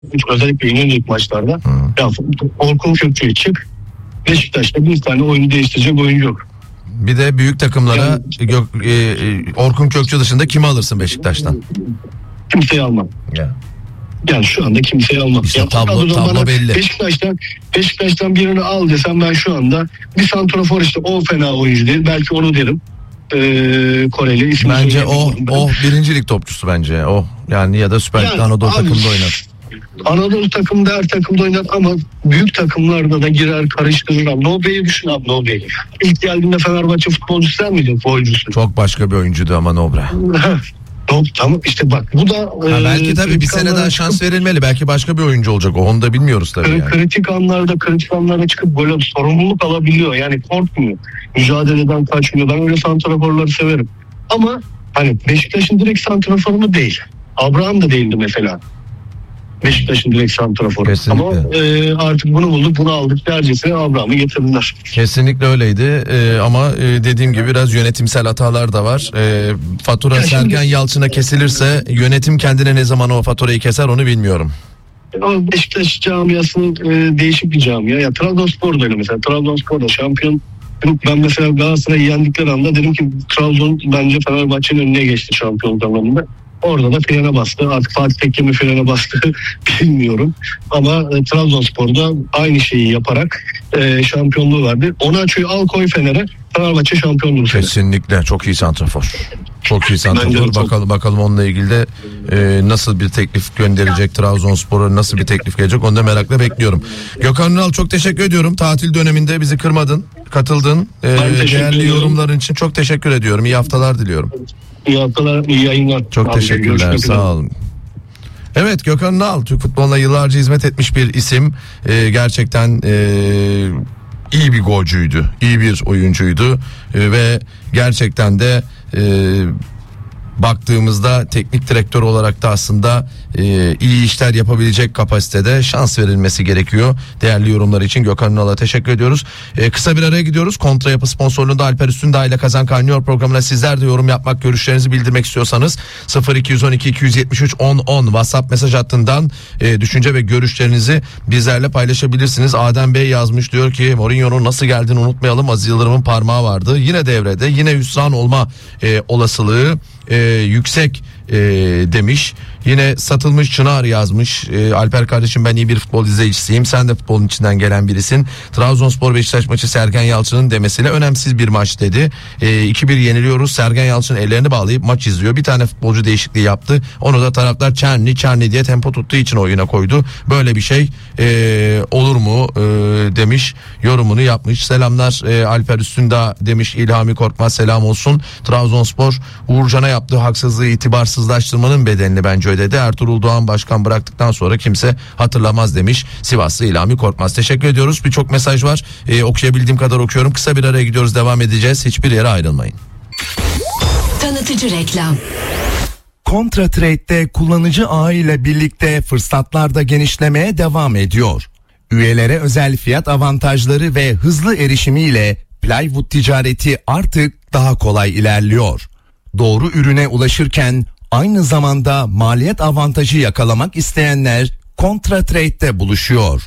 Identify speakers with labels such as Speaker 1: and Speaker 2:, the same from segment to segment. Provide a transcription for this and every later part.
Speaker 1: özellikle yenilik maçlarda ya Orkun Kökçü'ye çık, Beşiktaş'ta bir tane oyunu değiştirecek oyuncu yok.
Speaker 2: Bir de büyük takımlara Orkun Kökçü dışında kimi alırsın Beşiktaş'tan?
Speaker 1: Kimseyi almam. Yani şu anda kimseyi almam.
Speaker 2: İşte tablo belli.
Speaker 1: Beşiktaş'tan birini al desem ben şu anda bir santrafor, işte o fena oyuncu değil. Belki onu derim. Koreli.
Speaker 2: Bence o birincilik topçusu bence. O yani ya da Süper Lig Anadolu takımda oynar.
Speaker 1: Anadolu takımda her takımda oynar ama büyük takımlarda da girer, karıştırır. Nobre'yi düşün abi, Nobre'yi. İlk geldiğinde Fenerbahçe futbolcusu sen miydin, futbolcusu?
Speaker 2: Çok başka bir oyuncuydu ama Nobre.
Speaker 1: Tamam işte bak bu da
Speaker 2: belki tabii bir sene daha şans verilmeli. Belki başka bir oyuncu olacak. Onu da bilmiyoruz tabii yani.
Speaker 1: Kritik anlarda çıkıp böyle sorumluluk alabiliyor. Yani korkmuyor. Mücadeleden kaçmıyor. Ben öyle santraforları severim. Ama hani Beşiktaş'ın direkt santraforu mu değil. Abraham da değildi mesela. Beşiktaş'ın direkt santraforu.
Speaker 2: Kesinlikle.
Speaker 1: Ama artık bunu bulduk, bunu aldık dercesine Abraham'ı getirdiler.
Speaker 2: Kesinlikle öyleydi ama dediğim gibi biraz yönetimsel hatalar da var. Fatura Sergen Yalçın'a kesilirse yönetim kendine ne zaman o faturayı keser onu bilmiyorum.
Speaker 1: Ama Beşiktaş camiasının değişik bir camia. Ya Trabzonspor da öyle mesela. Trabzonspor da şampiyon. Ben mesela Galatasaray'ı yendikleri anda dedim ki Trabzon bence Fenerbahçe'nin önüne geçti şampiyonluk anlamında. Orada da frene bastı. Artık Fatih Tekke mi frene bastı bilmiyorum. Ama Trabzonspor'da aynı şeyi yaparak şampiyonluğu verdi. Onaçu'yu al koy Fener'e, Fenerbahçe şampiyonluğu.
Speaker 2: Kesinlikle çok iyi santrafor. Çok iyi santrafor. Bakalım onunla ilgili de nasıl bir teklif gönderecek Trabzonspor'a, nasıl bir teklif gelecek onu da merakla bekliyorum. Gökhan Ünal çok teşekkür ediyorum. Tatil döneminde bizi kırmadın, katıldın. Değerli yorumların için çok teşekkür ediyorum. İyi haftalar diliyorum.
Speaker 1: İyi haftalar, iyi yayınlar.
Speaker 2: Çok teşekkürler, sağ olun. Evet, Gökhan Ünal Türk futboluna yıllarca hizmet etmiş bir isim. Gerçekten iyi bir golcüydü, iyi bir oyuncuydu ve gerçekten de baktığımızda teknik direktör olarak da aslında iyi işler yapabilecek kapasitede, şans verilmesi gerekiyor. Değerli yorumlar için Gökhan Ünal'a teşekkür ediyoruz. Kısa bir araya gidiyoruz. Kontra Yapı sponsorluğunda Alper Üstündağ ile Kazan Kaynıyor programına sizler de yorum yapmak, görüşlerinizi bildirmek istiyorsanız 0212 273 1010 WhatsApp mesaj hattından düşünce ve görüşlerinizi bizlerle paylaşabilirsiniz. Adem Bey yazmış, diyor ki Mourinho'nun nasıl geldiğini unutmayalım. Aziz Yıldırım'ın parmağı vardı. Yine devrede, yine hüsran olma olasılığı yüksek demiş. Yine Satılmış Çınar yazmış. Alper kardeşim, ben iyi bir futbol izleyicisiyim. Sen de futbolun içinden gelen birisin. Trabzonspor Beşiktaş maçı Sergen Yalçın'ın demesiyle önemsiz bir maç dedi. 2-1 yeniliyoruz. Sergen Yalçın ellerini bağlayıp maç izliyor. Bir tane futbolcu değişikliği yaptı. Onu da taraftar Çerni diye tempo tuttuğu için oyuna koydu. Böyle bir şey olur mu demiş. Yorumunu yapmış. Selamlar Alper Üstündağ demiş. İlhami Korkmaz selam olsun. Trabzonspor Uğurcan'a yaptığı haksızlığı, itibarsızlaştırmanın bedelini bence ödedi. Ertuğrul Doğan başkan bıraktıktan sonra kimse hatırlamaz demiş Sivaslı İlhami Korkmaz. Teşekkür ediyoruz. Birçok mesaj var. Okuyabildiğim kadar okuyorum. Kısa bir araya gidiyoruz. Devam edeceğiz. Hiçbir yere ayrılmayın.
Speaker 3: Tanıtıcı reklam.
Speaker 4: Kontra Trade'de kullanıcı ağı ile birlikte fırsatlar da genişlemeye devam ediyor. Üyelere özel fiyat avantajları ve hızlı erişimiyle plywood ticareti artık daha kolay ilerliyor. Doğru ürüne ulaşırken aynı zamanda maliyet avantajı yakalamak isteyenler Kontra Trade'de buluşuyor.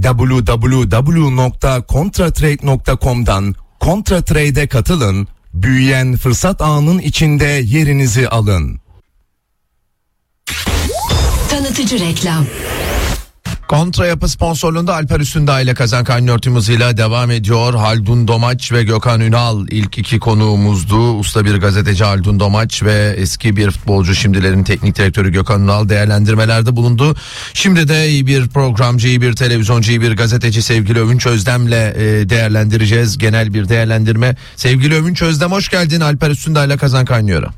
Speaker 4: www.kontratrade.com'dan Kontra Trade'e katılın, büyüyen fırsat ağının içinde yerinizi alın.
Speaker 3: Tanıtıcı reklam.
Speaker 2: Kontra Yapı sponsorluğunda Alper Üstündağ ile Kazan Kaynıyor tümüzüyle devam ediyor. Haldun Domaç ve Gökhan Ünal ilk iki konuğumuzdu. Usta bir gazeteci Haldun Domaç ve eski bir futbolcu, şimdilerin teknik direktörü Gökhan Ünal değerlendirmelerde bulundu. Şimdi de iyi bir programcı, iyi bir televizyoncu, iyi bir gazeteci sevgili Övünç Özdem'le değerlendireceğiz. Genel bir değerlendirme. Sevgili Övünç Özdem, hoş geldin Alper Üstündağ ile Kazan Kaynıyor'a.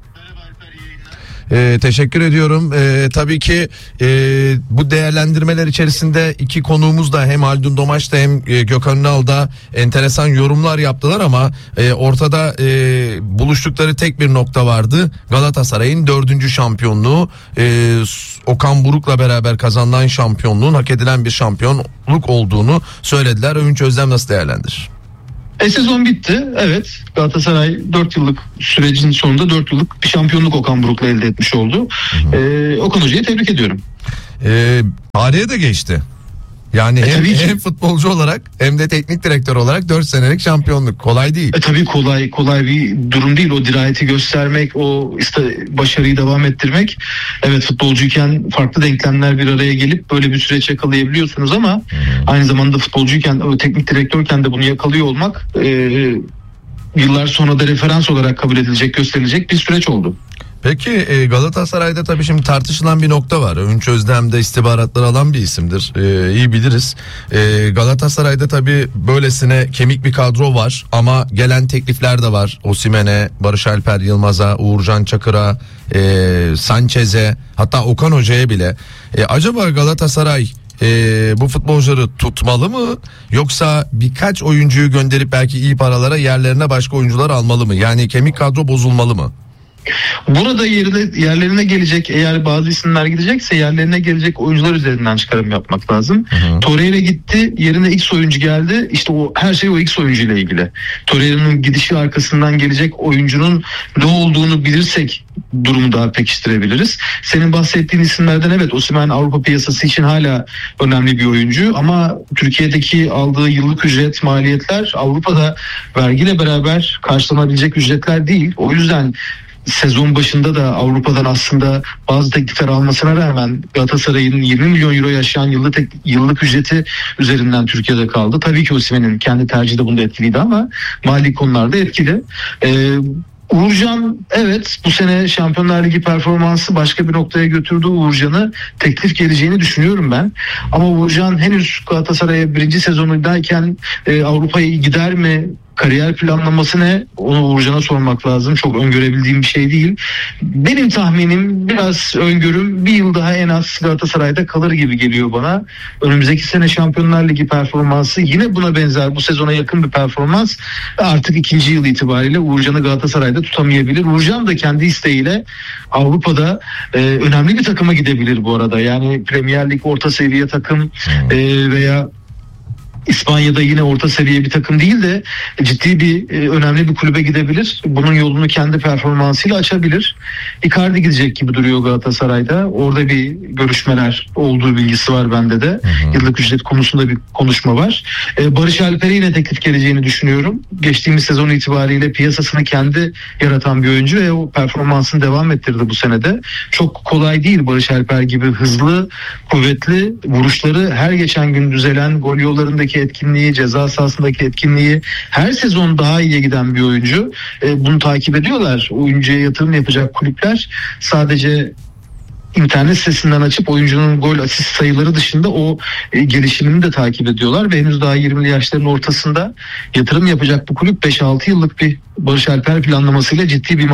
Speaker 2: Teşekkür ediyorum. Tabii ki bu değerlendirmeler içerisinde iki konuğumuz da, hem Haldun Domaç da hem Gökhan Ünal da enteresan yorumlar yaptılar ama ortada buluştukları tek bir nokta vardı. Galatasaray'ın 4. şampiyonluğu, Okan Buruk'la beraber kazanılan şampiyonluğun hak edilen bir şampiyonluk olduğunu söylediler. Övünç Özlem nasıl değerlendirir?
Speaker 5: Sezon bitti. Evet. Galatasaray 4 yıllık sürecin sonunda 4 yıllık bir şampiyonluk Okan Buruk'la elde etmiş oldu. Okan Hoca'yı tebrik ediyorum.
Speaker 2: tarihe de geçti. Yani hem futbolcu olarak hem de teknik direktör olarak 4 senelik şampiyonluk kolay değil.
Speaker 5: Tabii kolay bir durum değil. O dirayeti göstermek, o başarıyı devam ettirmek. Evet, futbolcuyken farklı denklemler bir araya gelip böyle bir süreç yakalayabiliyorsunuz ama aynı zamanda futbolcuyken, teknik direktörken de bunu yakalıyor olmak yıllar sonra da referans olarak kabul edilecek, gösterilecek bir süreç oldu.
Speaker 2: Peki Galatasaray'da tabii şimdi tartışılan bir nokta var. Övünç Özdem de istihbaratları alan bir isimdir. İyi biliriz. Galatasaray'da tabii böylesine kemik bir kadro var ama gelen teklifler de var. Osimhen'e, Barış Alper Yılmaz'a, Uğurcan Çakır'a, Sanchez'e, hatta Okan Hoca'ya bile. Acaba Galatasaray bu futbolcuları tutmalı mı, yoksa birkaç oyuncuyu gönderip belki iyi paralara yerlerine başka oyuncular almalı mı? Yani kemik kadro bozulmalı mı?
Speaker 5: Burada yerlerine gelecek, eğer bazı isimler gidecekse yerlerine gelecek oyuncular üzerinden çıkarım yapmak lazım. Torreira gitti, yerine X oyuncu geldi. İşte her şey o X oyuncu ile ilgili. Torreira'nın gidişi arkasından gelecek oyuncunun ne olduğunu bilirsek durumu daha pekiştirebiliriz. Senin bahsettiğin isimlerden evet, Osimhen Avrupa piyasası için hala önemli bir oyuncu ama Türkiye'deki aldığı yıllık ücret, maliyetler Avrupa'da vergiyle beraber karşılanabilecek ücretler değil. O yüzden sezon başında da Avrupa'dan aslında bazı teklifler almasına rağmen Galatasaray'ın 20 milyon euro yaşayan yıllık ücreti üzerinden Türkiye'de kaldı. Tabii ki Osimhen'in kendi tercihi de bunda etkiliydi ama mali konularda etkili. Uğurcan, evet, bu sene Şampiyonlar Ligi performansı başka bir noktaya götürdü Uğurcan'ı. Teklif geleceğini düşünüyorum ben. Ama Uğurcan henüz Galatasaray'a birinci sezonundayken Avrupa'ya gider mi? Kariyer planlaması ne? Onu Uğurcan'a sormak lazım. Çok öngörebildiğim bir şey değil. Benim tahminim, biraz öngörüm, bir yıl daha en az Galatasaray'da kalır gibi geliyor bana. Önümüzdeki sene Şampiyonlar Ligi performansı yine buna benzer, bu sezona yakın bir performans. Artık ikinci yıl itibariyle Uğurcan'ı Galatasaray'da tutamayabilir. Uğurcan da kendi isteğiyle Avrupa'da önemli bir takıma gidebilir bu arada. Yani Premier Lig orta seviye takım veya İspanya'da yine orta seviye bir takım değil de ciddi bir önemli bir kulübe gidebilir. Bunun yolunu kendi performansıyla açabilir. Icardi gidecek gibi duruyor Galatasaray'da. Orada bir görüşmeler olduğu bilgisi var bende de. Yıllık ücret konusunda bir konuşma var. Barış Alper'e yine teklif geleceğini düşünüyorum. Geçtiğimiz sezon itibariyle piyasasını kendi yaratan bir oyuncu ve o performansını devam ettirdi bu senede. Çok kolay değil Barış Alper gibi hızlı, kuvvetli, vuruşları her geçen gün düzelen, gol yollarındaki etkinliği, ceza sahasındaki etkinliği, her sezon daha iyiye giden bir oyuncu. Bunu takip ediyorlar. Oyuncuya yatırım yapacak kulüpler sadece internet sitesinden açıp oyuncunun gol, asist sayıları dışında o gelişimini de takip ediyorlar ve henüz daha 20'li yaşların ortasında yatırım yapacak bu kulüp 5-6 yıllık bir Barış Alper planlamasıyla ciddi bir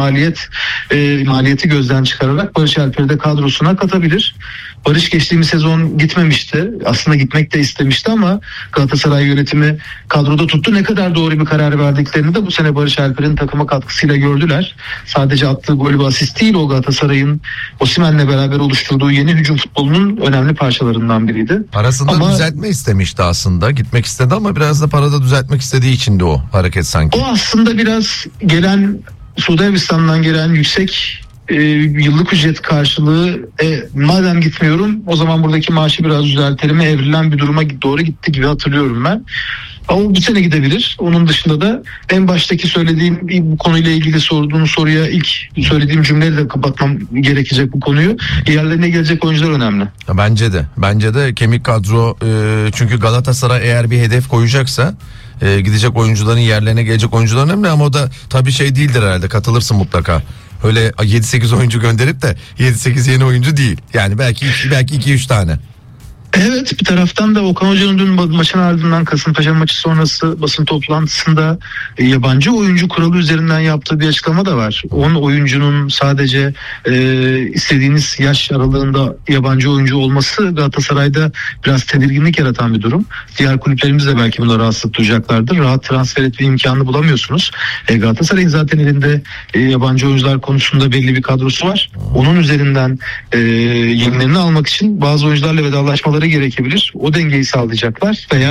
Speaker 5: maliyeti gözden çıkararak Barış Alper'i de kadrosuna katabilir. Barış geçtiğimiz sezon gitmemişti. Aslında gitmek de istemişti ama Galatasaray yönetimi kadroda tuttu. Ne kadar doğru bir karar verdiklerini de bu sene Barış Alper'in takıma katkısıyla gördüler. Sadece attığı gol ve asist değil, o Galatasaray'ın Osimhen'le beraber oluşturduğu yeni hücum futbolunun önemli parçalarından biriydi.
Speaker 2: Parasını da düzeltme istemişti aslında. Gitmek istedi ama biraz da parada düzeltmek istediği için de o hareket sanki.
Speaker 5: O aslında biraz gelen Suudi Arabistan'dan gelen yüksek yıllık ücret karşılığı madem gitmiyorum o zaman buradaki maaşı biraz düzeltelim evrilen bir duruma doğru gitti gibi hatırlıyorum ben. Ama bu sene gidebilir. Onun dışında da en baştaki söylediğim bu konuyla ilgili sorduğun soruya ilk söylediğim cümleyle de kapatmam gerekecek bu konuyu. Yerlerine gelecek oyuncular önemli. Bence de kemik kadro,
Speaker 2: çünkü Galatasaray eğer bir hedef koyacaksa gidecek oyuncuların yerlerine gelecek oyuncular önemli ama o da tabii şey değildir herhalde, katılırsın mutlaka. Öyle 7-8 oyuncu gönderip de 7-8 yeni oyuncu değil. Yani belki 2-3 tane.
Speaker 5: Evet, bir taraftan da Okan Hoca'nın dün maçın ardından Kasımpaşa maçı sonrası basın toplantısında yabancı oyuncu kuralı üzerinden yaptığı bir açıklama da var. 10 oyuncunun sadece istediğiniz yaş aralığında yabancı oyuncu olması Galatasaray'da biraz tedirginlik yaratan bir durum. Diğer kulüplerimiz de belki buna rahatsızlık duyacaklardır. Rahat transfer etme imkanı bulamıyorsunuz. Galatasaray'ın zaten elinde yabancı oyuncular konusunda belli bir kadrosu var. Onun üzerinden yenilerini almak için bazı oyuncularla vedalaşmaları gerekebilir. O dengeyi sağlayacaklar veya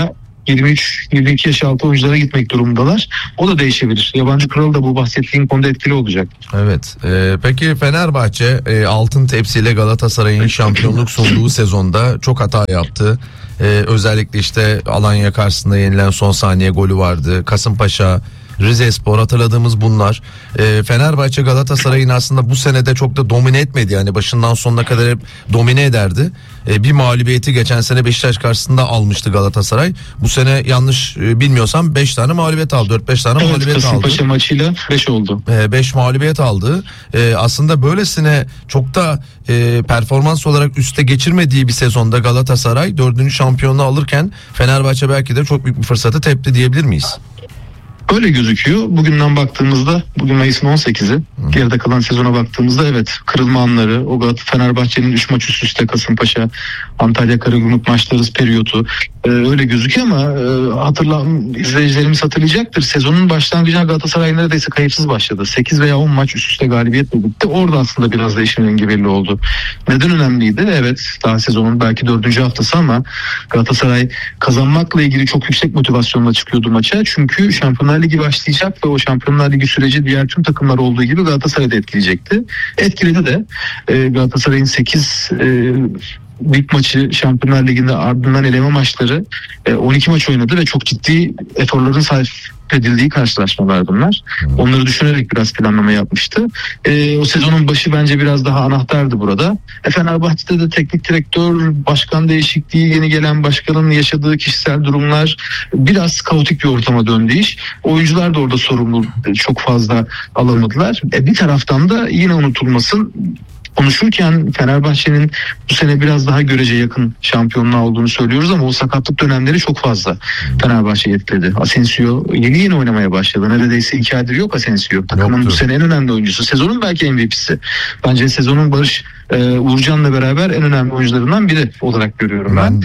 Speaker 5: 23-22 yaş altı oyunculara gitmek durumundalar. O da değişebilir. Yabancı kuralı da bu bahsettiğim konuda etkili olacak.
Speaker 2: Evet. Peki Fenerbahçe altın tepsiyle Galatasaray'ın şampiyonluk sunduğu sezonda çok hata yaptı. Özellikle işte Alanya karşısında yenilen son saniye golü vardı. Kasımpaşa, Rizespor, hatırladığımız bunlar. Fenerbahçe Galatasaray'ın aslında bu senede çok da domine etmedi. Yani başından sonuna kadar hep domine ederdi. Bir mağlubiyeti geçen sene Beşiktaş karşısında almıştı Galatasaray. Bu sene yanlış bilmiyorsam 5 tane mağlubiyet aldı. 4-5 tane mağlubiyet aldı.
Speaker 5: Kasımpaşa maçıyla 5 oldu.
Speaker 2: 5 mağlubiyet aldı. Aslında böylesine çok da performans olarak üste geçirmediği bir sezonda Galatasaray 4. şampiyonluğu alırken Fenerbahçe belki de çok büyük bir fırsatı tepti diyebilir miyiz?
Speaker 5: Öyle gözüküyor. Bugünden baktığımızda, bugün Mayıs'ın 18'i. Geride kalan sezona baktığımızda evet, kırılma anları, o Fenerbahçe'nin 3 maç üst üste Kasımpaşa, Antalya Karagümrük maçları periyotu öyle gözüküyor ama izleyicilerimiz hatırlayacaktır. Sezonun başlangıcına Galatasaray neredeyse kayıpsız başladı. 8 veya 10 maç üst üste galibiyetle bitti. Orada aslında biraz da işin rengi belli oldu. Neden önemliydi? Evet, daha sezonun belki 4. haftası ama Galatasaray kazanmakla ilgili çok yüksek motivasyonla çıkıyordu maça. Çünkü Şampiyonlar Ligi başlayacak ve o Şampiyonlar Ligi süreci diğer tüm takımlar olduğu gibi Galatasaray'ı da etkileyecekti. Etkiledi de Galatasaray'ın 8 lig maçı Şampiyonlar Ligi'nde ardından eleme maçları 12 maç oynadı ve çok ciddi eforların sarf edildiği karşılaşmalar bunlar. Onları düşünerek biraz planlama yapmıştı. O sezonun başı bence biraz daha anahtardı burada. Fenerbahçe'de de teknik direktör, başkan değişikliği, yeni gelen başkanın yaşadığı kişisel durumlar, biraz kaotik bir ortama döndü iş. Oyuncular da orada sorumlu çok fazla alamadılar. Bir taraftan da yine unutulmasın, konuşurken Fenerbahçe'nin bu sene biraz daha görece yakın şampiyonluğa olduğunu söylüyoruz ama o sakatlık dönemleri çok fazla Fenerbahçe'yi etkiledi. Asensio yeni oynamaya başladı. Neredeyse 2 aydır yok Asensio. Takımın bu sene en önemli oyuncusu. Sezonun belki MVP'si. Bence sezonun Barış Uğurcan'la beraber en önemli oyuncularından biri olarak görüyorum ben.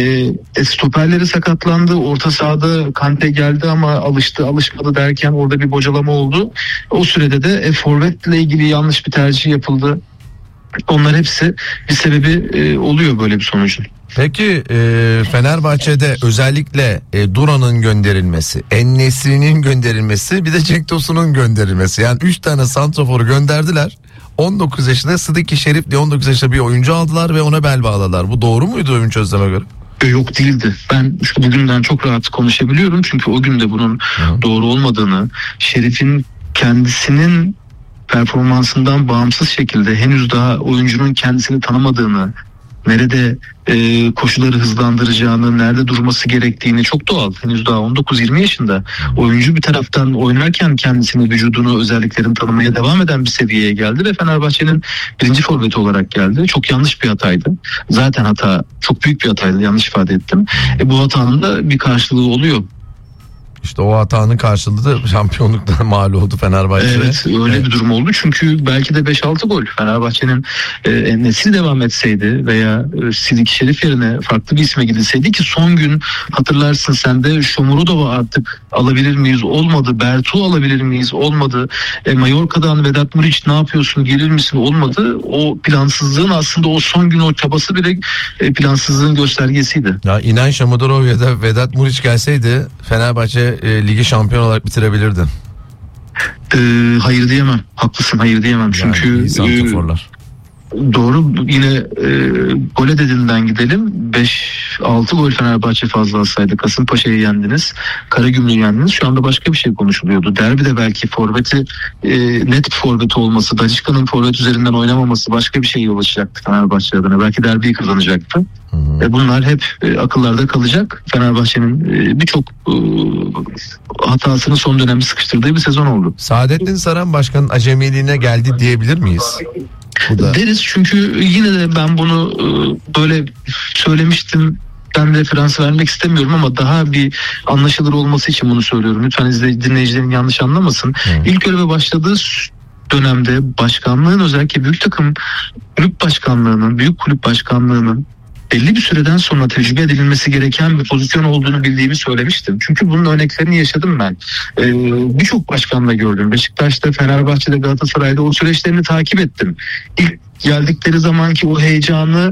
Speaker 5: Stoperleri sakatlandı. Orta sahada Kante geldi ama alışmadı derken orada bir bocalama oldu. O sürede de forvetle ilgili yanlış bir tercih yapıldı. Onlar hepsi bir sebebi oluyor böyle bir sonucun.
Speaker 2: Peki Fenerbahçe'de özellikle Duran'ın gönderilmesi, En-Nesyri'nin gönderilmesi, bir de Cenk Tosun'un gönderilmesi. Yani 3 tane santraforu gönderdiler. 19 yaşında Sıdıki Şerif diye 19 yaşında bir oyuncu aldılar ve ona bel bağladılar. Bu doğru muydu Övünç Özlem'e göre?
Speaker 5: Yok, değildi. Ben bugünden çok rahat konuşabiliyorum. Çünkü o gün de bunun doğru olmadığını, Şerif'in kendisinin performansından bağımsız şekilde henüz daha oyuncunun kendisini tanımadığını, nerede koşuları hızlandıracağını, nerede durması gerektiğini, çok doğal. Henüz daha 19-20 yaşında. Oyuncu bir taraftan oynarken kendisini, vücudunu, özelliklerini tanımaya devam eden bir seviyeye geldi ve Fenerbahçe'nin birinci forveti olarak geldi. Çok yanlış bir hataydı. Zaten hata çok büyük bir hataydı, yanlış ifade ettim. Bu hatanın da bir karşılığı oluyor.
Speaker 2: İşte o hatanın karşılığı da şampiyonlukta mal oldu Fenerbahçe'de.
Speaker 5: Evet, öyle bir durum oldu. Çünkü belki de 5-6 gol Fenerbahçe'nin nesil devam etseydi veya Sıdıki Şerif yerine farklı bir isme gidilseydi, ki son gün hatırlarsın sen de, Shomurodov'u artık alabilir miyiz? Olmadı. Bertu alabilir miyiz? Olmadı. Mallorca'dan Vedat Muriç ne yapıyorsun? Gelir misin? Olmadı. O plansızlığın aslında o son gün o çabası bile plansızlığın göstergesiydi.
Speaker 2: Ya İnan Şamudorov ya da Vedat Muriç gelseydi Fenerbahçe ligi şampiyon olarak bitirebilirdi.
Speaker 5: Hayır diyemem. Haklısın, hayır diyemem. Çünkü doğru, yine gole dediğinden gidelim. 5-6 gol Fenerbahçe fazla alsaydı, Kasımpaşa'yı yendiniz, Karagümrük'ü yendiniz, şu anda başka bir şey konuşuluyordu. Derbide belki forveti net bir forveti olması, Dacişka'nın forvet üzerinden oynamaması başka bir şey yol açacaktı Fenerbahçe adına. Belki derbiyi kazanacaktı. Bunlar hep akıllarda kalacak. Fenerbahçe'nin birçok hatasını son dönemde sıkıştırdığı bir sezon oldu.
Speaker 2: Saadettin Saran Başkan'ın acemiliğine geldi diyebilir miyiz?
Speaker 5: Deriz, çünkü yine de ben bunu böyle söylemiştim. Ben referans vermek istemiyorum ama daha bir anlaşılır olması için bunu söylüyorum. Lütfen dinleyicilerin yanlış anlamasın. İlk göreve başladığı dönemde başkanlığın, özellikle büyük takım kulüp başkanlığının, büyük kulüp başkanlığının belli bir süreden sonra tecrübe edilmesi gereken bir pozisyon olduğunu bildiğimi söylemiştim. Çünkü bunun örneklerini yaşadım ben. Birçok başkanla gördüm. Beşiktaş'ta, Fenerbahçe'de, Galatasaray'da o süreçlerini takip ettim. İlk geldikleri zamanki o heyecanı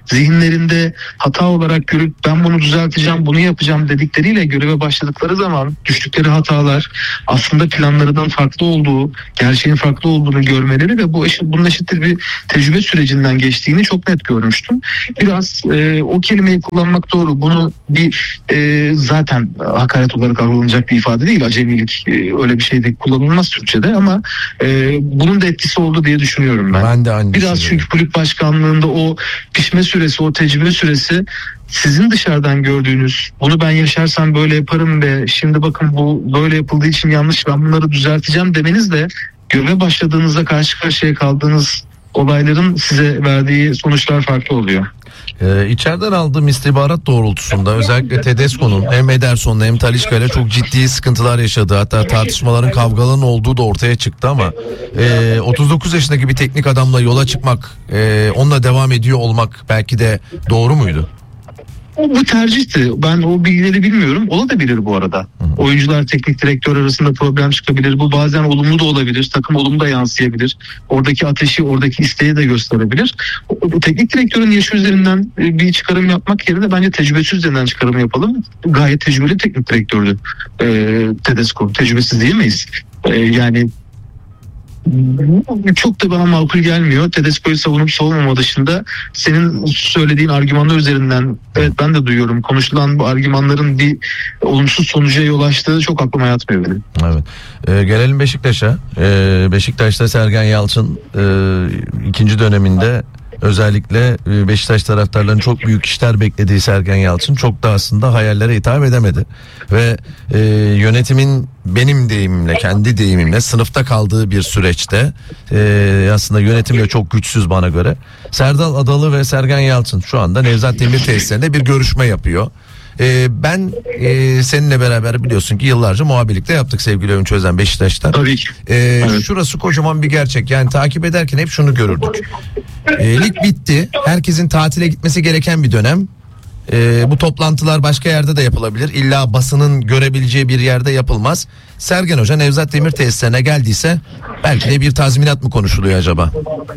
Speaker 5: zihinlerinde hata olarak görüp ben bunu düzelteceğim, bunu yapacağım dedikleriyle göreve başladıkları zaman düştükleri hatalar aslında planlarından farklı olduğu, gerçeğin farklı olduğunu görmeleri ve bunun eşittir bir tecrübe sürecinden geçtiğini çok net görmüştüm. Biraz o kelimeyi kullanmak doğru. Bunu bir zaten hakaret olarak alınacak bir ifade değil. Acemilik öyle bir şey de kullanılmaz Türkçe'de ama bunun da etkisi oldu diye düşünüyorum ben.
Speaker 2: Ben de aynı
Speaker 5: Biraz
Speaker 2: düşünüyorum.
Speaker 5: çünkü kulüp başkanlığında o pişme süresi, o tecrübe süresi sizin dışarıdan gördüğünüz, bunu ben yaşarsam böyle yaparım ve şimdi bakın bu böyle yapıldığı için yanlış, ben bunları düzelteceğim demenizle göreve başladığınızda karşı karşıya kaldığınız olayların size verdiği sonuçlar farklı oluyor.
Speaker 2: İçeriden aldığım istihbarat doğrultusunda özellikle Tedesco'nun hem Ederson'la hem Talisca ile çok ciddi sıkıntılar yaşadığı, hatta tartışmaların, kavgaların olduğu da ortaya çıktı ama 39 yaşındaki bir teknik adamla yola çıkmak, onunla devam ediyor olmak belki de doğru muydu?
Speaker 5: Bu tercihti. Ben o bilgileri bilmiyorum. Olabilir bu arada. Oyuncular, teknik direktör arasında problem çıkabilir. Bu bazen olumlu da olabilir. Takım olumlu da yansıyabilir. Oradaki ateşi, oradaki isteği de gösterebilir. O teknik direktörün yaşı üzerinden bir çıkarım yapmak yerine bence tecrübesi üzerinden çıkarım yapalım. Gayet tecrübeli teknik direktördü Tedesco. Tecrübesiz diyemeyiz. Yani çok da bana makul gelmiyor. Tedesco'yu savunup savunmama dışında senin söylediğin argümanlar üzerinden evet ben de duyuyorum. Konuşulan bu argümanların bir olumsuz sonuca yol açtığı çok aklıma yatmıyor benim.
Speaker 2: Evet. Gelelim Beşiktaş'a. Beşiktaş'ta Sergen Yalçın ikinci döneminde özellikle Beşiktaş taraftarlarının çok büyük işler beklediği Sergen Yalçın çok da aslında hayallere hitap edemedi. Ve yönetimin benim deyimimle, kendi deyimimle sınıfta kaldığı bir süreçte aslında yönetim de çok güçsüz bana göre. Serdal Adalı ve Sergen Yalçın şu anda Nevzat Demir tesislerinde bir görüşme yapıyor. Ben seninle beraber biliyorsun ki yıllarca muhabirlikte yaptık sevgili Övünç Özen Beşiktaş'ta.
Speaker 5: Tabii ki.
Speaker 2: Şurası kocaman bir gerçek. Yani takip ederken hep şunu görürdük. Lig bitti. Herkesin tatile gitmesi gereken bir dönem. Bu toplantılar başka yerde de yapılabilir. İlla basının görebileceği bir yerde yapılmaz. Sergen Hoca Nevzat Demir tesislerine geldiyse belki de bir tazminat mı konuşuluyor acaba?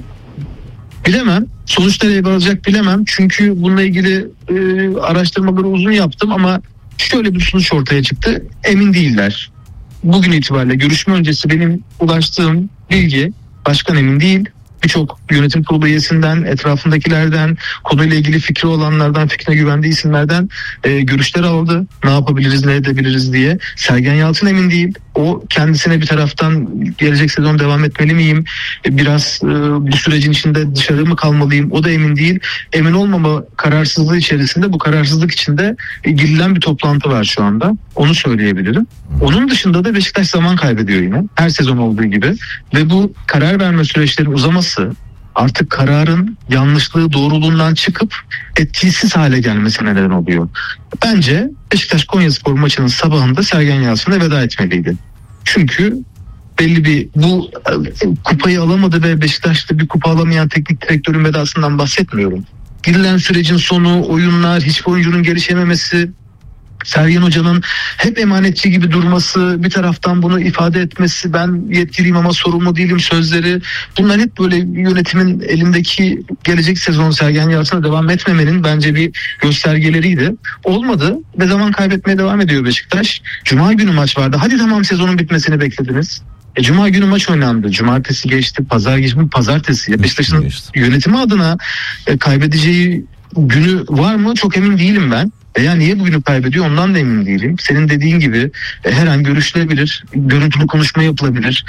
Speaker 5: Bilemem. Sonuç nereye varacak bilemem. Çünkü bununla ilgili araştırmaları uzun yaptım ama şöyle bir sonuç ortaya çıktı. Emin değiller. Bugün itibariyle görüşme öncesi benim ulaştığım bilgi başkan emin değil. Birçok yönetim kurulu üyesinden, etrafındakilerden, konuyla ilgili fikri olanlardan, fikrine güvendiği isimlerden görüşler aldı. Ne yapabiliriz, ne edebiliriz diye. Sergen Yalçın emin değil. O kendisine bir taraftan gelecek sezon devam etmeli miyim? Biraz bu sürecin içinde dışarı mı kalmalıyım? O da emin değil. Emin olmama kararsızlığı içerisinde, bu kararsızlık içinde girilen bir toplantı var şu anda. Onu söyleyebilirim. Onun dışında da Beşiktaş zaman kaybediyor yine. Her sezon olduğu gibi. Ve bu karar verme süreçlerinin uzaması artık kararın yanlışlığı doğruluğundan çıkıp etkisiz hale gelmesine neden oluyor. Bence Beşiktaş Konyaspor maçının sabahında Sergen Yalçın'a veda etmeliydi. Çünkü belli bir bu kupayı alamadı ve Beşiktaş'ta bir kupa alamayan teknik direktörün vedasından bahsetmiyorum. Girilen sürecin sonu, oyunlar, hiçbir oyuncunun gelişememesi, Sergen Hoca'nın hep emanetçi gibi durması, bir taraftan bunu ifade etmesi, ben yetkiliyim ama sorumlu değilim sözleri, bunlar hep böyle yönetimin elindeki gelecek sezon Sergen Yalçın'a devam etmemenin bence bir göstergeleriydi. Olmadı ve zaman kaybetmeye devam ediyor Beşiktaş. Cuma günü maç vardı. Hadi tamam sezonun bitmesini beklediniz. Cuma günü maç oynandı. Cumartesi geçti, pazar geçti, pazartesi. Beşiktaş'ın yönetimi adına kaybedeceği günü var mı? Çok emin değilim ben. Veya niye bugünü kaybediyor ondan da emin değilim. Senin dediğin gibi her an görüşülebilir, görüntülü konuşma yapılabilir,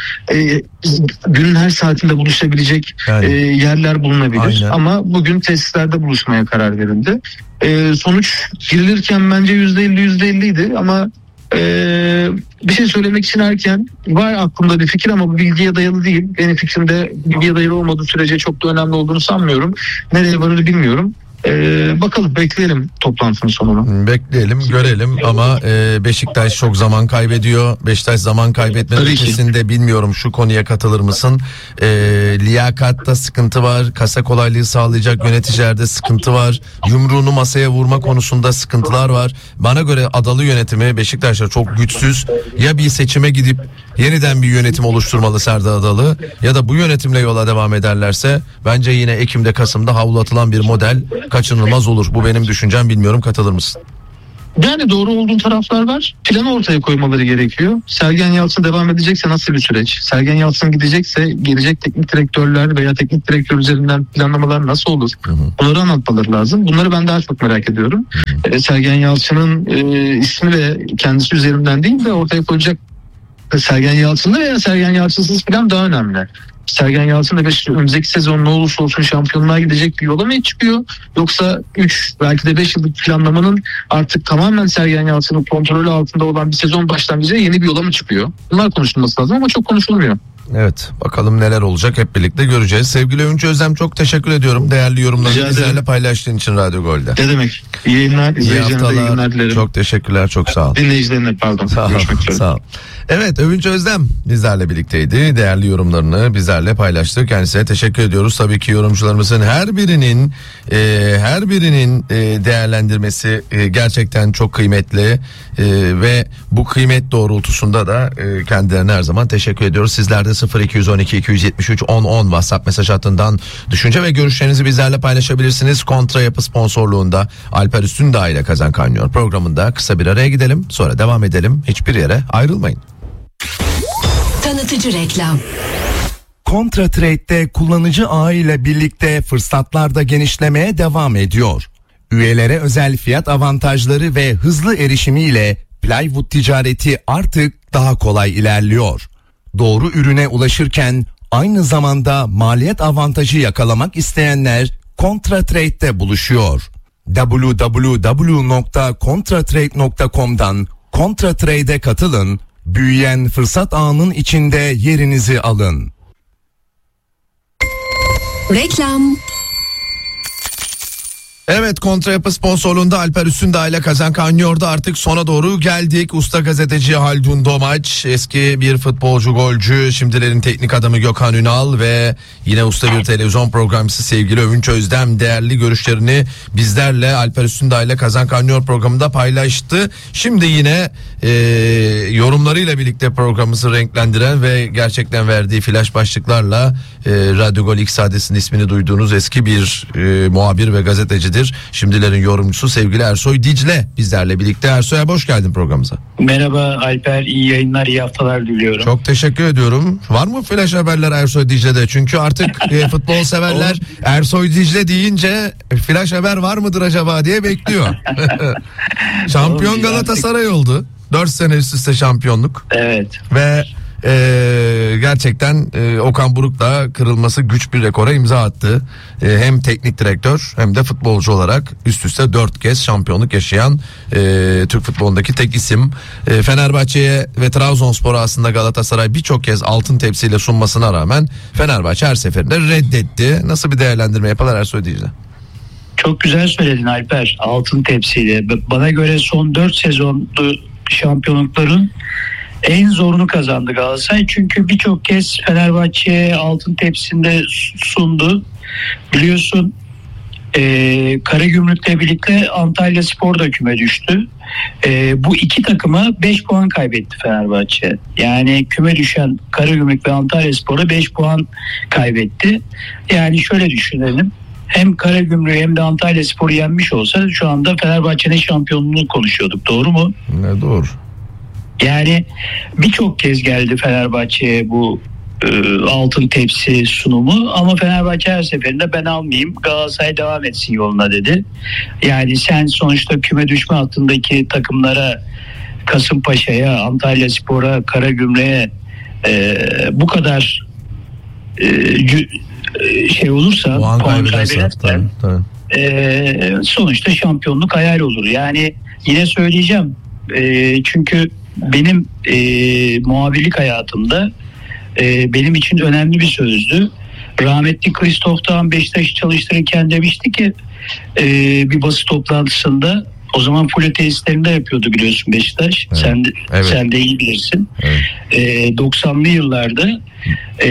Speaker 5: günün her saatinde buluşabilecek yerler bulunabilir. Aynen. Ama bugün tesislerde buluşmaya karar verildi. Sonuç girilirken bence %50'ydi ama bir şey söylemek için erken. Var aklımda bir fikir ama bu bilgiye dayalı değil. Benim fikrimde bilgiye dayalı olmadığı sürece çok da önemli olduğunu sanmıyorum. Nereye varır bilmiyorum. Bakalım bekleyelim toplantının sonunu.
Speaker 2: Bekleyelim görelim ama Beşiktaş çok zaman kaybediyor. Beşiktaş zaman kaybetmenin ötesinde bilmiyorum şu konuya katılır mısın? Liyakatta sıkıntı var. Kasa kolaylığı sağlayacak yöneticilerde sıkıntı var. Yumruğunu masaya vurma konusunda sıkıntılar var. Bana göre Adalı yönetimi Beşiktaş'ta çok güçsüz. Ya bir seçime gidip yeniden bir yönetim oluşturmalı Serdar Adalı ya da bu yönetimle yola devam ederlerse bence yine Ekim'de Kasım'da havlu atılan bir model kaçınılmaz olur. Bu benim düşüncem, bilmiyorum, katılır mısın?
Speaker 5: Yani doğru olduğu taraflar var. Planı ortaya koymaları gerekiyor. Sergen Yalçın devam edecekse nasıl bir süreç? Sergen Yalçın gidecekse gelecek teknik direktörler veya teknik direktör üzerinden planlamalar nasıl olur? Bunları anlatmaları lazım. Bunları ben daha çok merak ediyorum. Sergen Yalçın'ın ismi ve kendisi üzerinden değil de ortaya koyacak Sergen Yalçın'lı veya Sergen Yalçın'sız plan daha önemli. Sergen Yalçın da önümüzdeki sezon ne olursa olsun şampiyonluğa gidecek bir yola mı çıkıyor? Yoksa 3 belki de 5 yıllık planlamanın artık tamamen Sergen Yalçın'ın kontrolü altında olan bir sezon başlangıcı yeni bir yola mı çıkıyor? Bunlar konuşulması lazım ama çok konuşulmuyor.
Speaker 2: Evet, bakalım neler olacak, hep birlikte göreceğiz. Sevgili Övünç Özlem, çok teşekkür ediyorum değerli yorumlarını bizlerle paylaştığın için Radyo Gol'de.
Speaker 5: Ne demek? İyi yayınlar, izleyicilerine de iyi günler dilerim.
Speaker 2: Çok teşekkürler, çok sağ ol.
Speaker 5: Dinleyicilerine pardon.
Speaker 2: Sağ ol,
Speaker 5: Görüşmek üzere.
Speaker 2: sağ ol. Evet, Övünç Özlem bizlerle birlikteydi. Değerli yorumlarını bizlerle paylaştı. Kendisine teşekkür ediyoruz. Tabii ki yorumcularımızın her birinin değerlendirmesi gerçekten çok kıymetli ve bu kıymet doğrultusunda da kendilerine her zaman teşekkür ediyoruz. Sizler de 0212 273 1010 WhatsApp mesaj hattından düşünce ve görüşlerinizi bizlerle paylaşabilirsiniz. Kontra Yapı sponsorluğunda Alper Üstündağ ile Kazan Kaynıyor programında kısa bir araya gidelim, sonra devam edelim. Hiçbir yere ayrılmayın.
Speaker 3: Tanıtıcı reklam.
Speaker 4: Kontra Trade'de kullanıcı ağı ile birlikte fırsatlar da genişlemeye devam ediyor. Üyelere özel fiyat avantajları ve hızlı erişimiyle plywood ticareti artık daha kolay ilerliyor. Doğru ürüne ulaşırken aynı zamanda maliyet avantajı yakalamak isteyenler Kontra Trade'de buluşuyor. www.kontratrade.com'dan Kontra Trade'e katılın, büyüyen fırsat ağının içinde yerinizi alın.
Speaker 3: Reklam.
Speaker 2: Evet, Kontra Yapı sponsorluğunda Alper Üstündağ ile Kazan Kaynıyor'da artık sona doğru geldik. Usta gazeteci Haldun Domaç, eski bir futbolcu, golcü, şimdilerin teknik adamı Gökhan Ünal ve yine usta bir televizyon programcısı sevgili Övünç Özdem değerli görüşlerini bizlerle Alper Üstündağ ile Kazan Kaynıyor programında paylaştı. Şimdi yine yorumlarıyla birlikte programımızı renklendiren ve gerçekten verdiği flash başlıklarla Radyo Gol X adresinin ismini duyduğunuz eski bir muhabir ve gazeteci, şimdilerin yorumcusu sevgili Ersoy Dicle bizlerle birlikte. Ersoy abi, hoş geldin programımıza.
Speaker 6: Merhaba Alper, iyi yayınlar, iyi haftalar diliyorum.
Speaker 2: Çok teşekkür ediyorum. Var mı flash haberler Ersoy Dicle'de? Çünkü artık futbol severler Ersoy Dicle deyince flash haber var mıdır acaba diye bekliyor. Şampiyon Galatasaray oldu. 4 sene üst üste şampiyonluk.
Speaker 6: Evet.
Speaker 2: Ve gerçekten Okan Buruk da kırılması güç bir rekora imza attı. Hem teknik direktör hem de futbolcu olarak üst üste 4 kez şampiyonluk yaşayan Türk futbolundaki tek isim. Fenerbahçe'ye ve Trabzonspor'a aslında Galatasaray birçok kez altın tepsiyle sunmasına rağmen Fenerbahçe her seferinde reddetti. Nasıl bir değerlendirme yapar Ersoy Dicle?
Speaker 6: Çok güzel söyledin Alper, altın tepsiyle. Bana göre son 4 sezonlu şampiyonlukların en zorunu kazandı Galatasaray. Çünkü birçok kez Fenerbahçe'ye altın tepsinde sundu. Biliyorsun Karagümrük'le birlikte Antalyaspor da küme düştü. Bu iki takıma 5 puan kaybetti Fenerbahçe. Yani küme düşen Karagümrük ve Antalyaspor'a 5 puan kaybetti. Yani şöyle düşünelim. Hem Karagümrük'ü hem de Antalyaspor'u yenmiş olsa şu anda Fenerbahçe'nin şampiyonluğunu konuşuyorduk. Doğru mu?
Speaker 2: Ne doğru.
Speaker 6: Yani birçok kez geldi Fenerbahçe'ye bu altın tepsi sunumu ama Fenerbahçe her seferinde ben almayayım, Galatasaray devam etsin yoluna dedi. Yani sen sonuçta küme düşme hattındaki takımlara, Kasımpaşa'ya, Antalyaspor'a, Karagümrük'e bu kadar şey olursa, puan kaybedersen sonuçta şampiyonluk hayal olur. Yani yine söyleyeceğim, çünkü benim muhabirlik hayatımda benim için önemli bir sözdü. Rahmetli Christoph Dağ'ın Beşiktaş'ı çalıştırırken demişti ki bir basın toplantısında, o zaman Fule tesislerinde yapıyordu biliyorsun Beşiktaş. Evet. Sen de iyi bilirsin. Evet. 90'lı yıllarda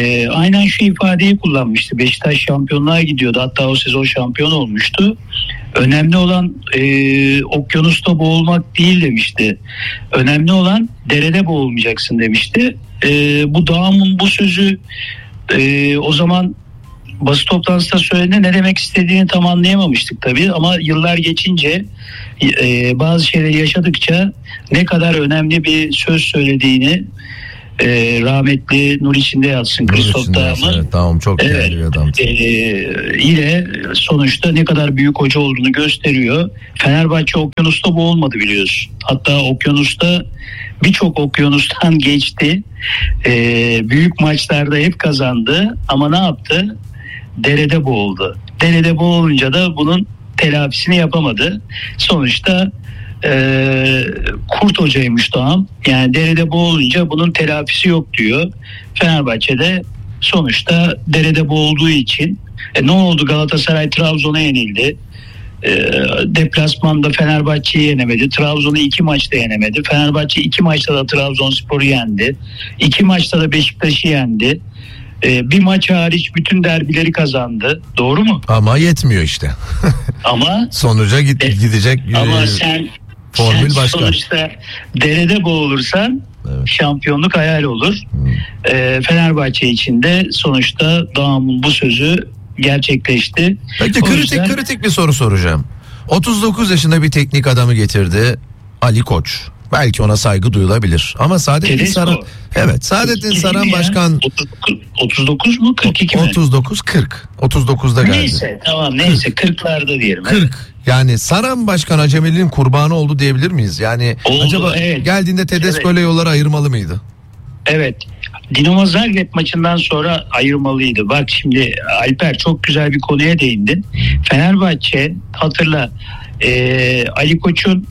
Speaker 6: aynen şu ifadeyi kullanmıştı. Beşiktaş şampiyonluğa gidiyordu. Hatta o sezon şampiyon olmuştu. Önemli olan okyanusta boğulmak değil demişti. Önemli olan derede boğulmayacaksın demişti. Bu Dağım'ın bu sözü o zaman basın toplantısında söylediğinde ne demek istediğini tam anlayamamıştık tabii, ama yıllar geçince bazı şeyleri yaşadıkça ne kadar önemli bir söz söylediğini, rahmetli nur içinde yatsın Christoph Daum'un,
Speaker 2: evet, Daum çok değerli bir adam.
Speaker 6: Yine sonuçta ne kadar büyük hoca olduğunu gösteriyor. Fenerbahçe okyanusta boğulmadı biliyorsun. Hatta okyanusta birçok okyanustan geçti. Büyük maçlarda hep kazandı ama ne yaptı? Derede boğuldu. Derede boğulunca da bunun telafisini yapamadı. Sonuçta kurt hocaymış Doğan. Yani derede boğulunca bunun telafisi yok diyor. Fenerbahçe'de sonuçta derede boğulduğu için ne oldu? Galatasaray Trabzon'a yenildi. Deplasmanda Fenerbahçe'yi yenemedi. Trabzon'u 2 maçta yenemedi. Fenerbahçe 2 maçta da Trabzonspor'u yendi. 2 maçta da Beşiktaş'ı yendi. Bir maç hariç bütün derbileri kazandı. Doğru mu?
Speaker 2: Ama yetmiyor işte.
Speaker 6: Ama
Speaker 2: sonuca gidecek.
Speaker 6: Ama sen
Speaker 2: başka.
Speaker 6: Sonuçta derede boğulursan
Speaker 2: evet,
Speaker 6: şampiyonluk hayal olur. Fenerbahçe için de sonuçta Dağım'ın bu sözü gerçekleşti.
Speaker 2: Peki kritik bir soru soracağım. 39 yaşında bir teknik adamı getirdi Ali Koç. Belki ona saygı duyulabilir. Ama Saadettin Saran, evet, Saadettin Saran başkan
Speaker 6: 39 mu 42 mi?
Speaker 2: 39 40. 39'da geldi.
Speaker 6: Neyse tamam, neyse 40'larda diyelim.
Speaker 2: 40. Evet. Yani Saran başkan acemiliğin kurbanı oldu diyebilir miyiz? Yani
Speaker 6: oldu,
Speaker 2: acaba
Speaker 6: evet.
Speaker 2: Geldiğinde Tedesco ile yolları ayırmalı mıydı?
Speaker 6: Evet. Dinamo Zagreb maçından sonra ayırmalıydı. Bak şimdi Alper, çok güzel bir konuya değindin. Fenerbahçe, hatırla, Ali Koç'un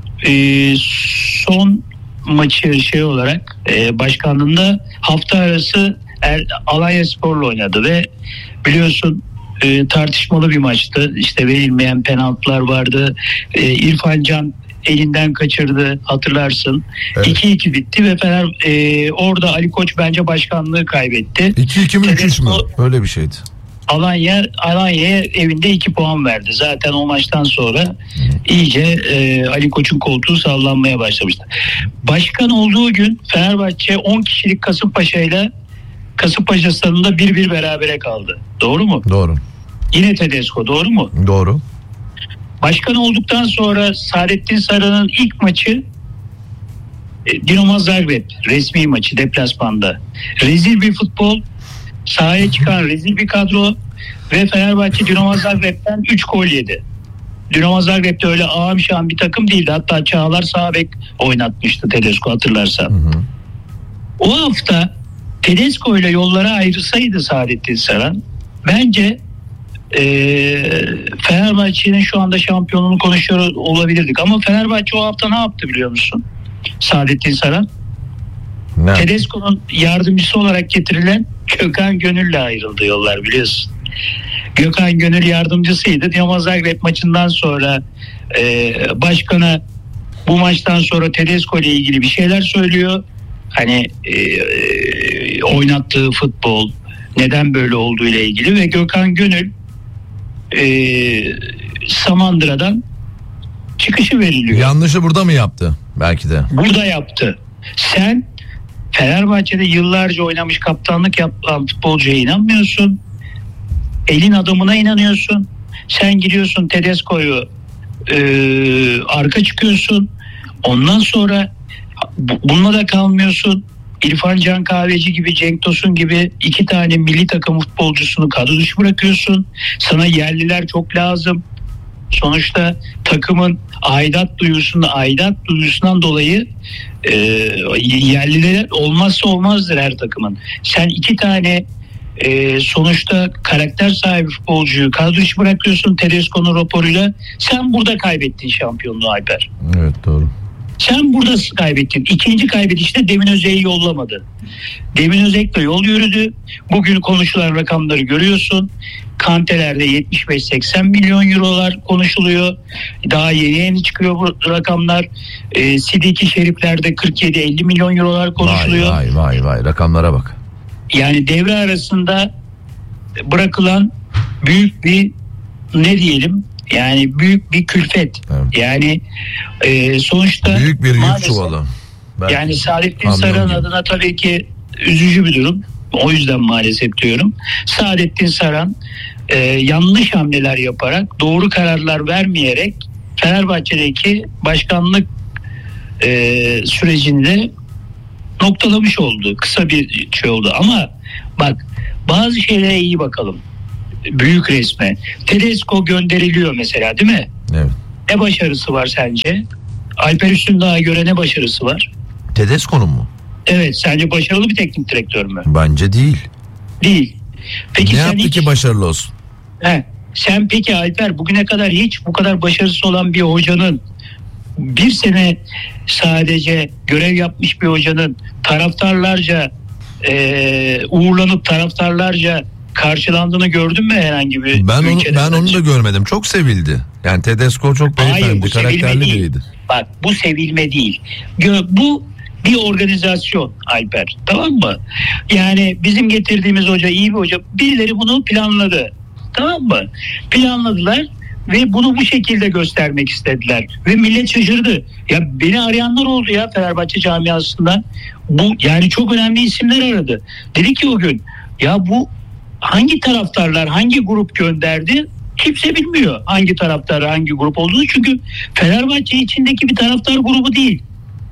Speaker 6: son maçı olarak başkanlığında hafta arası Alanyaspor'la oynadı ve biliyorsun tartışmalı bir maçtı. İşte verilmeyen penaltılar vardı. İrfan Can elinden kaçırdı, hatırlarsın. Evet. 2-2 bitti ve Fener orada Ali Koç bence başkanlığı kaybetti.
Speaker 2: 2-2 mi 3-3 mü? Öyle bir şeydi.
Speaker 6: Alanya'ya evinde 2 puan verdi. Zaten o maçtan sonra iyice Ali Koç'un koltuğu sallanmaya başlamıştı. Başkan olduğu gün Fenerbahçe 10 kişilik Kasımpaşa stadında 1-1 berabere kaldı. Doğru mu?
Speaker 2: Doğru.
Speaker 6: Yine Tedesco, doğru mu?
Speaker 2: Doğru.
Speaker 6: Başkan olduktan sonra Saadettin Saran'ın ilk maçı Dinamo Zagreb resmi maçı deplasmanda. Rezil bir futbol, sahaya çıkan rezil bir kadro ve Fenerbahçe Dinamo Zagreb'den 3 gol yedi. Dinamo Zagreb'de öyle ağam şahım bir takım değildi. Hatta Çağlar sağ bek oynatmıştı Tedesco, hatırlarsan. Hı hı. O hafta Tedesco ile yollara ayrılsaydı Saadettin Saran, bence Fenerbahçe'nin şu anda şampiyonluğunu konuşuyor olabilirdik. Ama Fenerbahçe o hafta ne yaptı biliyor musun? Saadettin Saran. Ne? Tedesco'nun yardımcısı olarak getirilen Gökhan Gönül'le ayrıldı yollar, biliyorsun. Gökhan Gönül yardımcısıydı. Dinamo Zagreb maçından sonra başkana bu maçtan sonra Tedesco ile ilgili bir şeyler söylüyor. Hani oynattığı futbol neden böyle olduğu ile ilgili ve Gökhan Gönül Samandıra'dan çıkışı veriliyor.
Speaker 2: Yanlışı burada mı yaptı? Belki de.
Speaker 6: Burada yaptı. Sen Fenerbahçe'de yıllarca oynamış, kaptanlık yapan futbolcuya inanmıyorsun. Elin adamına inanıyorsun. Sen gidiyorsun Tedesco'yu arka çıkıyorsun. Ondan sonra bununla da kalmıyorsun. İrfan Can Kahveci gibi, Cenk Tosun gibi 2 tane milli takım futbolcusunu kadro dışı bırakıyorsun. Sana yerliler çok lazım. Sonuçta takımın aidat duyusundan dolayı yerliler olmazsa olmazdır her takımın. Sen 2 tane sonuçta karakter sahibi futbolcuyu kadro dışı bırakıyorsun Tedesco'nun raporuyla. Sen burada kaybettin şampiyonluğu Alper.
Speaker 2: Evet, doğru.
Speaker 6: Sen burada kaybettin. İkinci kaybedişte Demin Özek'i yollamadı. Demin Özek de yol yürüdü. Bugün konuşulan rakamları görüyorsun. Kanteler'de 75-80 milyon eurolar konuşuluyor. Daha yeni çıkıyor bu rakamlar. Sidiki Şerifler'de 47-50 milyon eurolar konuşuluyor.
Speaker 2: Vay rakamlara bak.
Speaker 6: Yani devre arasında bırakılan büyük bir, ne diyelim, Yani büyük bir külfet.
Speaker 2: Evet.
Speaker 6: Yani sonuçta
Speaker 2: büyük bir yük
Speaker 6: maalesef,
Speaker 2: çuvalı. Belki.
Speaker 6: Yani Saadettin Saran adına tabii ki üzücü bir durum. O yüzden maalesef diyorum. Saadettin Saran yanlış hamleler yaparak, doğru kararlar vermeyerek Fenerbahçe'deki başkanlık sürecinde noktalamış oldu. Kısa bir şey oldu. Ama bak, bazı şeylere iyi bakalım. Büyük resme. Tedesco gönderiliyor mesela, değil mi?
Speaker 2: Evet.
Speaker 6: Ne başarısı var sence? Alper Üstündağ'a göre ne başarısı var?
Speaker 2: Tedesco'nun mu?
Speaker 6: Evet, sence başarılı bir teknik direktör mü?
Speaker 2: Bence değil.
Speaker 6: Değil. Peki
Speaker 2: Ne
Speaker 6: sen
Speaker 2: yaptı ki başarılı olsun?
Speaker 6: Sen peki Alper, bugüne kadar hiç bu kadar başarısı olan bir hocanın, bir sene sadece görev yapmış bir hocanın taraftarlarca uğurlanıp taraftarlarca karşılandığını gördün mü herhangi bir ülkede?
Speaker 2: Ben onu da görmedim. Çok sevildi. Yani Tedesco çok beyefendi, karakterli biriydi.
Speaker 6: Bak, bu sevilme değil. Bu bir organizasyon Alper. Tamam mı? Yani bizim getirdiğimiz hoca iyi bir hoca. Birileri bunu planladı. Tamam mı? Planladılar ve bunu bu şekilde göstermek istediler. Ve millet şaşırdı. Ya beni arayanlar oldu ya Fenerbahçe camiasından. Bu yani çok önemli isimler aradı. Dedi ki o gün, ya bu hangi taraftarlar, hangi grup gönderdi? Kimse bilmiyor hangi taraftar, hangi grup olduğunu. Çünkü Fenerbahçe içindeki bir taraftar grubu değil.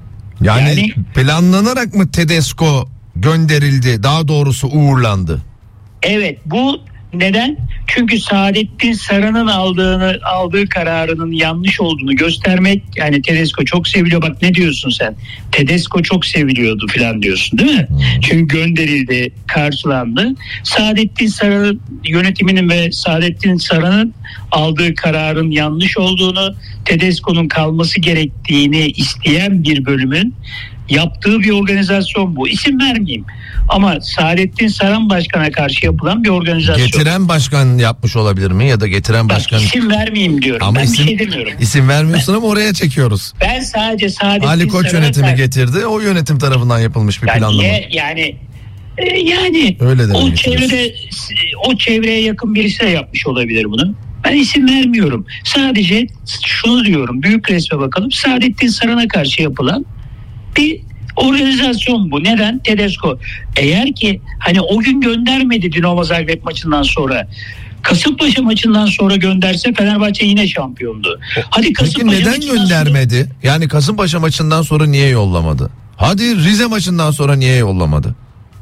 Speaker 2: Yani planlanarak mı Tedesco gönderildi? Daha doğrusu uğurlandı.
Speaker 6: Evet, bu neden? Çünkü Saadettin Saran'ın aldığı kararının yanlış olduğunu göstermek. Yani Tedesco çok seviliyor. Bak ne diyorsun sen? Tedesco çok seviliyordu falan diyorsun, değil mi? Çünkü gönderildi, karşılandı. Saadettin Saran'ın yönetiminin ve Saadettin Saran'ın aldığı kararın yanlış olduğunu, Tedesco'nun kalması gerektiğini isteyen bir bölümün yaptığı bir organizasyon bu. İsim vermeyeyim. Ama Saadettin Saran Başkan'a karşı yapılan bir organizasyon.
Speaker 2: Getiren başkan yapmış olabilir mi? Ya da getiren başkan...
Speaker 6: İsim vermeyeyim diyorum.
Speaker 2: Ama
Speaker 6: ben
Speaker 2: isim,
Speaker 6: bir şey demiyorum.
Speaker 2: İsim vermiyorsun ama oraya çekiyoruz.
Speaker 6: Ben sadece Saadettin
Speaker 2: Ali Koç yönetimi getirdi. O yönetim tarafından yapılmış bir planlama.
Speaker 6: Niye? Yani
Speaker 2: öyle
Speaker 6: o çevreye yakın birisi de yapmış olabilir bunu. Ben isim vermiyorum. Sadece şunu diyorum. Büyük resme bakalım. Saadettin Saran'a karşı yapılan bir organizasyon bu. Neden? Tedesco. Eğer ki hani o gün göndermedi Dinamo Zagreb maçından sonra, Kasımpaşa maçından sonra gönderse Fenerbahçe yine şampiyondu. Hadi Kasımpaşa
Speaker 2: Peki neden göndermedi? Yani Kasımpaşa maçından sonra niye yollamadı? Hadi Rize maçından sonra niye yollamadı?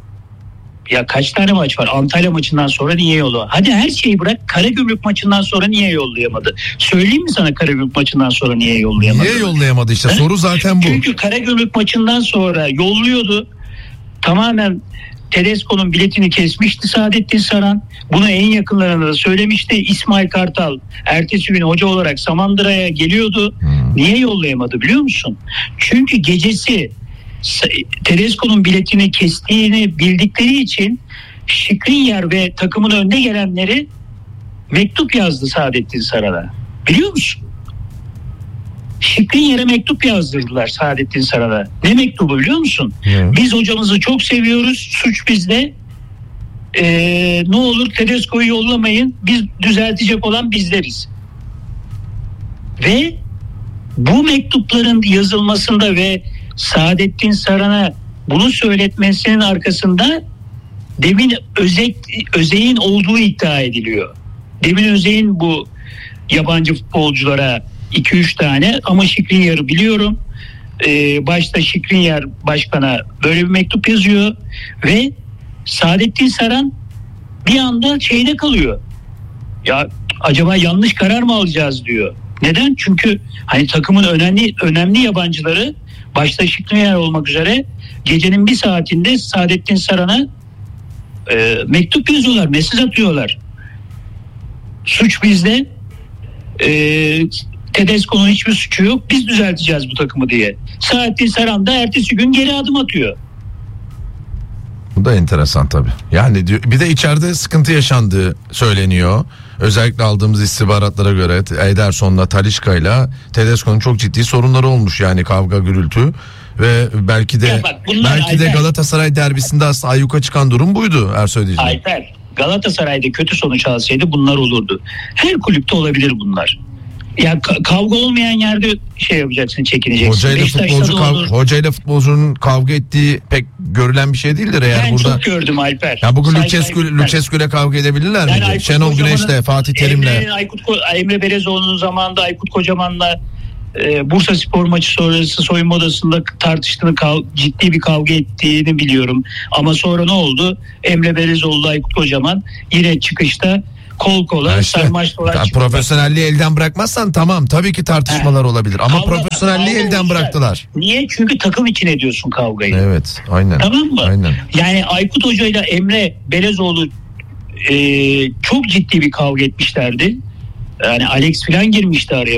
Speaker 6: Ya kaç tane maç var? Antalya maçından sonra niye yollamadı? Hadi her şeyi bırak. Karagümrük maçından sonra niye yollayamadı? Söyleyeyim mi sana Karagümrük maçından sonra niye yollayamadı?
Speaker 2: Niye yollayamadı işte? Soru zaten bu.
Speaker 6: Çünkü Karagümrük maçından sonra yolluyordu. Tamamen Tedesco'nun biletini kesmişti Saadettin Saran. Bunu en yakınlarına da söylemişti. İsmail Kartal ertesi gün hoca olarak Samandıra'ya geliyordu. Niye yollayamadı biliyor musun? Çünkü gecesi Tedesco'nun biletini kestiğini bildikleri için Skriniar ve takımın önde gelenleri mektup yazdı Saadettin Saran'a. Biliyor musun? Skriniar'a mektup yazdırdılar Saadettin Saran'a. Ne mektubu biliyor musun? Biz hocamızı çok seviyoruz. Suç bizde. Ne olur Tedesco'yu yollamayın. Biz düzeltecek olan bizleriz. Ve bu mektupların yazılmasında ve Saadettin Saran'a bunu söyletmesinin arkasında Demin Özey'in olduğu iddia ediliyor. Demin Özey'in bu yabancı futbolculara 2-3 tane ama Skriniar'ı biliyorum. Başta Skriniar başkana böyle bir mektup yazıyor ve Saadettin Saran bir anda şeyde kalıyor. Ya acaba yanlış karar mı alacağız diyor. Neden? Çünkü hani takımın önemli yabancıları başta Skriniar olmak üzere gecenin bir saatinde Saadettin Saran'a mektup yazıyorlar, mesaj atıyorlar. Suç bizde. Tedesco'nun hiçbir suçu yok. Biz düzelteceğiz bu takımı diye. Saadettin Saran da ertesi gün geri adım atıyor.
Speaker 2: Bu da enteresan tabii. Yani bir de içeride sıkıntı yaşandığı söyleniyor. Özellikle aldığımız istihbaratlara göre Ederson'la Talisca'yla Tedesco'nun çok ciddi sorunları olmuş. Yani kavga gürültü ve belki de Galatasaray derbisinde aslında ayyuka çıkan durum buydu Ersoy diyeceğim.
Speaker 6: Alper Galatasaray'da kötü sonuç alsaydı bunlar olurdu. Her kulüpte olabilir bunlar. Ya kavga olmayan yerde şey yapacaksın, çekineceksin.
Speaker 2: Hocayla futbolcunun kavga ettiği pek görülen bir şey değildir eğer
Speaker 6: ben
Speaker 2: burada.
Speaker 6: Çok gördüm Alper.
Speaker 2: Ya bugün Lucescu'yla kavga edebilirler mi? Şenol Güneş'le, Fatih Terim'le.
Speaker 6: Emre Belezoğlu'nun zamanında Aykut Kocaman'la Bursa Spor maçı sonrası soyunma odasında tartıştığını, ciddi bir kavga ettiğini biliyorum. Ama sonra ne oldu? Emre Belezoğlu, Aykut Kocaman yine çıkışta kol kola sarmaş dolan çıktılar.
Speaker 2: Profesyonelliği elden bırakmazsan tamam, tabii ki tartışmalar olabilir ama profesyonelliği elden bıraktılar.
Speaker 6: Niye? Çünkü takım için ediyorsun kavgayı.
Speaker 2: Evet, aynen.
Speaker 6: Tamam mı?
Speaker 2: Aynen.
Speaker 6: Yani Aykut Hoca ile Emre Belezoğlu çok ciddi bir kavga etmişlerdi. Yani Alex falan girmişti araya.